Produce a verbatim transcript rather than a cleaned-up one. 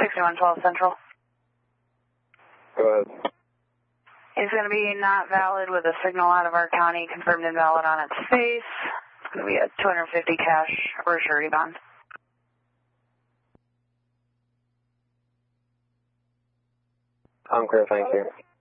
sixty-one twelve Central. Go ahead. It's going to be not valid with a signal out of our county, confirmed invalid on its face. It's going to be a two hundred fifty cash or surety bond. I'm clear, thank you.